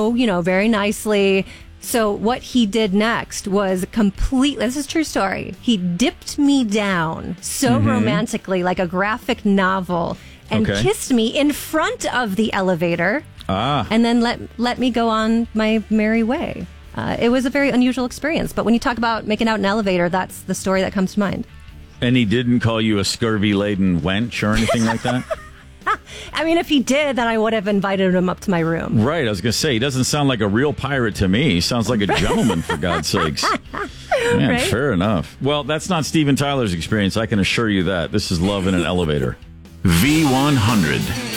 hello, very nicely. So what he did next was this is a true story. He dipped me down so romantically, like a graphic novel, and kissed me in front of the elevator. And then let me go on my merry way. It was a very unusual experience. But when you talk about making out in an elevator, that's the story that comes to mind. And he didn't call you a scurvy-laden wench or anything like that? I mean, if he did, then I would have invited him up to my room. Right. I was going to say, he doesn't sound like a real pirate to me. He sounds like a gentleman, for God's sakes. Man, right? Fair enough. Well, that's not Steven Tyler's experience. I can assure you that. This is love in an elevator. V100.